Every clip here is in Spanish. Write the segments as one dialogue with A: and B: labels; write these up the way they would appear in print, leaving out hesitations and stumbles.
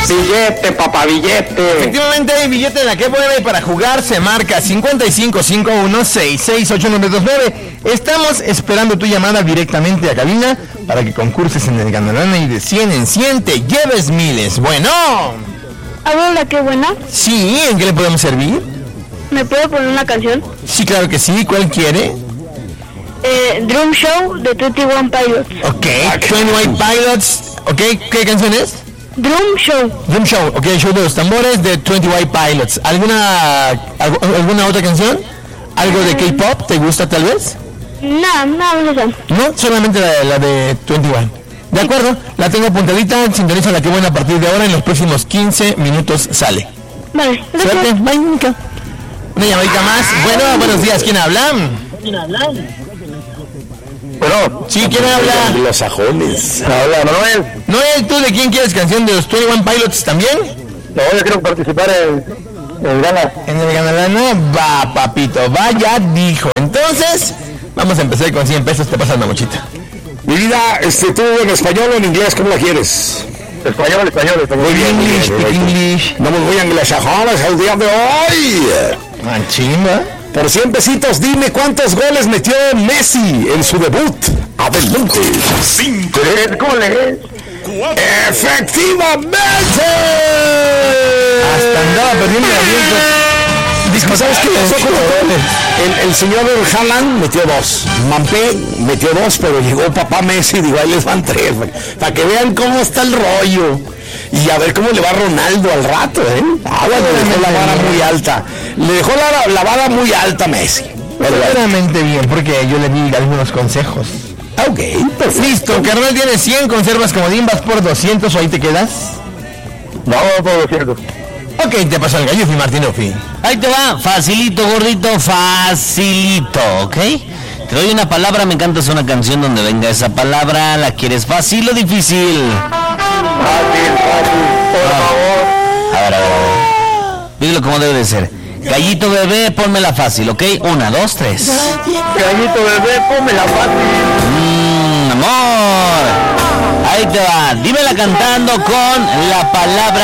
A: Billete, papá, billete.
B: Efectivamente hay billete en la que buena y para jugar se marca 5551668929. Estamos esperando tu llamada directamente a cabina para que concurses en el Ganalana y de 100 en 100 te lleves miles. Bueno.
C: Hola, qué buena.
B: Sí, ¿en qué le podemos servir?
C: ¿Me puede poner una canción?
B: Sí, claro que sí. ¿Cuál quiere?
C: Drum Show de 21 Pilots.
B: Ok, 21 Pilots. Ok, ¿qué canción es?
C: Drum Show.
B: Drum Show, ok, show de los tambores de 21 Pilots. ¿Alguna otra canción? ¿Algo de K-pop? ¿Te gusta tal vez?
C: No sé.
B: No, solamente la de 21. De acuerdo, la tengo apuntadita, sintoniza la que buena a partir de ahora, en los próximos 15 minutos sale.
C: Vale,
B: suerte, bye, Mónica. Una llamadita más. Bueno, buenos días, ¿quién habla?
A: Bueno,
B: sí, ¿quién habla?
A: Los sajones. Habla Manuel.
B: Noel, ¿tú de quién quieres canción? ¿De los 21 Pilots también?
A: No, yo quiero participar en Gana.
B: En el Ganalana, va, papito, va, ya dijo. Entonces, vamos a empezar con 100 pesos, te pasa una mochita.
A: Mi vida, ¿tú en español o en inglés? ¿Cómo la quieres? Español.
B: Muy bien, English.
A: Vamos muy anglosajones el día de hoy.
B: Manchimba.
A: Por 100 pesitos, dime cuántos goles metió Messi en su debut. Adelante. 5 goles. 4. ¡Efectivamente!
B: Hasta andaba perdiendo el aliento.
A: ¿Sabes qué pasó con el señor Haaland? Metió 2. Mbappé metió 2, pero llegó papá Messi y digo, ahí les van 3. Para que vean cómo está el rollo. Y a ver cómo le va Ronaldo al rato, ¿eh? Le dejó la vara muy alta. Le dejó la vara muy alta a Messi.
B: Verdaderamente bien, porque yo le di algunos consejos.
A: Ok, perfecto.
B: Listo, carnal, tienes 100, conservas comodín, vas por 200 o ahí te quedas.
A: No, por 200.
B: Ok, te pasó el gallo, Martinofi.
D: Ahí te va, facilito, gordito, facilito, ¿ok? Te doy una palabra, me encantas una canción donde venga esa palabra. ¿La quieres fácil o difícil?
A: Fácil, por favor.
D: A ver. Dígelo como debe de ser. Gallito bebé, pónmela fácil, ¿ok? 1, 2, 3.
A: Gallito bebé, pónmela fácil.
D: Amor. Ahí te va, dímela cantando con la palabra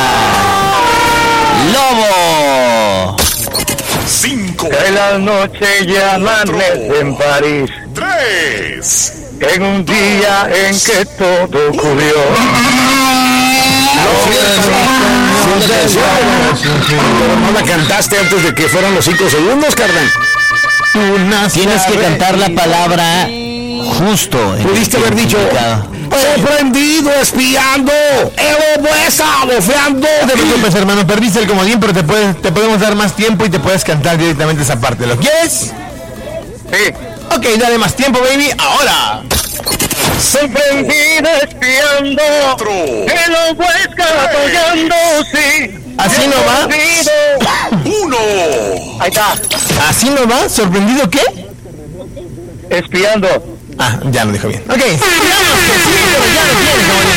D: lobo.
E: 5.
A: En la noche ya amanece en París.
E: 3.
A: En un día en que todo ocurrió. ¿No la cantaste antes de que fueran los 5 segundos, carnal?
D: Tienes que cantar la palabra justo.
A: Pudiste haber dicho sorprendido, espiando, bofeando.
B: No te preocupes, hermano, perdiste el comodín, pero te podemos dar más tiempo y te puedes cantar directamente esa parte. ¿Lo quieres?
A: Sí.
B: Ok, dale más tiempo, baby, ahora.
A: Sorprendido, espiando, que lo busca apoyando, sí.
B: ¿Así no va?
E: 1.
A: Ahí está.
B: ¿Así no va? ¿Sorprendido qué?
A: Espiando.
B: Ah, ya lo dijo bien. Ok, digamos que sí, pero ya lo tienes, comodín.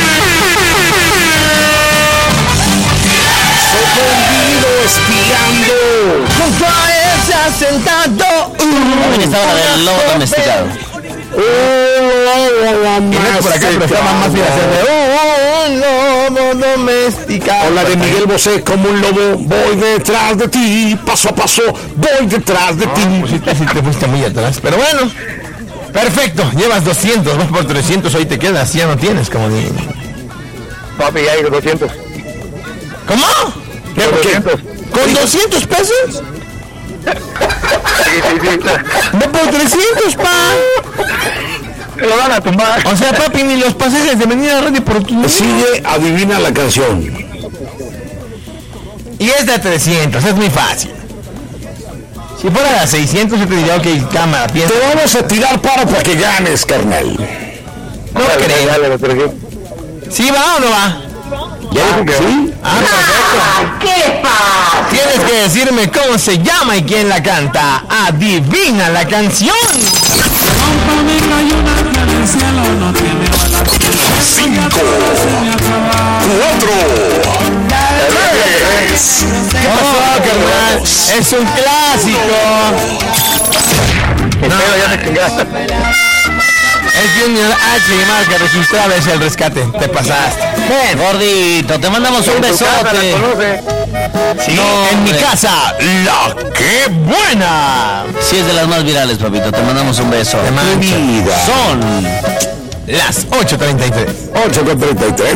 A: Sorprendido, espiando.
B: Junto a ese sentado.
D: También estaba la del lobo domesticado.
B: Y no por acá, pero está más fácil hacer de lobo domesticado.
A: O la de Miguel Bosé, como un lobo, voy detrás de ti, paso a paso, voy detrás de ti.
B: Pues sí te fuiste muy atrás, pero bueno. Perfecto, llevas 200, vas por 300, ahí te quedas, ya no tienes como ni...
A: Papi, ya hay 200.
B: ¿Cómo?
A: ¿Qué? 200.
B: ¿Con 200 pesos?
A: Sí.
B: ¡No por 300, pa!
A: Me lo van a tumbar.
B: O sea, papi, ni los pasajes de venir a radio por tu...
A: Sigue, adivina la canción.
B: Y es de 300, es muy fácil. Si fuera a 600, yo te diría, ok, cámara, piensa.
A: Te vamos a tirar para que ganes, carnal.
B: No creo.
A: Dale.
B: ¿Sí va o no va?
A: ¿Ya dijo que sí?
B: Ah, perfecto.
C: ¿Qué pasa?
B: Tienes que decirme cómo se llama y quién la canta. Adivina la canción.
E: 5. 4. 3.
B: ¿Qué pasó, carnal? Es un clásico.
A: No, ya me chingaste.
B: El Junior H y marca registrada es el rescate. Te pasaste.
D: Gordito, te mandamos un besote.
B: Sí,
D: No,
B: en mi
D: hombre.
B: casa, la que buena.
D: Sí, es de las más virales, papito. Te mandamos un beso.
B: Te mancha.
A: Vida.
D: Son
B: Las 8:33.
A: 8:33.